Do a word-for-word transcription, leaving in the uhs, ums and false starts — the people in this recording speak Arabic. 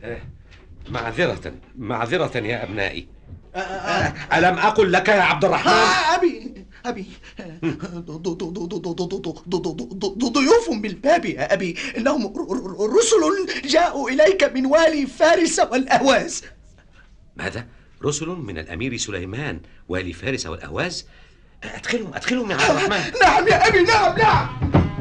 معذرة معذرة يا أبنائي. ألم أقل لك يا عبد الرحمن؟ أبي أبي ضيوف بالباب يا أبي، إنهم رسل جاءوا إليك من والي فارس والأهواز. ماذا؟ رسل من الأمير سليمان والي فارس والأهواز؟ أدخلهم أدخلهم يا عبد الرحمن. نعم يا أبي، نعم نعم.